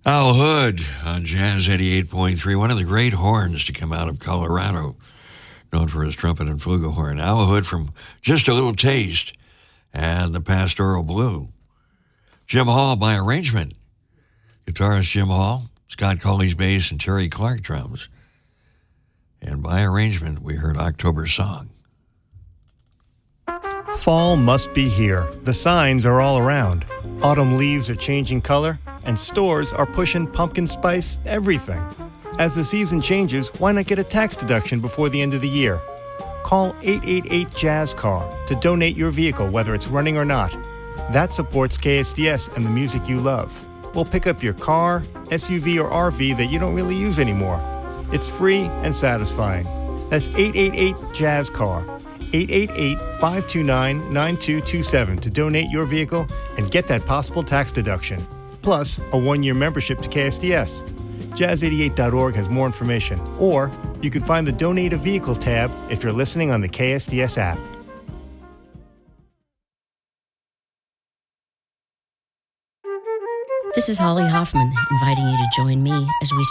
Al Hood on Jazz 88.3, one of the great horns to come out of Colorado, known for his trumpet and flugelhorn. Al Hood from Just a Little Taste and the Pastoral Blue. Jim Hall by arrangement. Guitarist Jim Hall, Scott Colley's bass, and Terry Clark drums. And by arrangement, we heard October Song. Fall must be here. The signs are all around. Autumn leaves are changing color, and stores are pushing pumpkin spice everything. As the season changes, why not get a tax deduction before the end of the year? Call 888-JAZZ-CAR to donate your vehicle, whether it's running or not. That supports KSDS and the music you love. We'll pick up your car, SUV, or RV that you don't really use anymore. It's free and satisfying. That's 888-JAZZ-CAR. 888-529-9227 to donate your vehicle and get that possible tax deduction. Plus, a one-year membership to KSDS. Jazz88.org has more information. Or you can find the Donate a Vehicle tab if you're listening on the KSDS app. This is Holly Hoffman inviting you to join me as we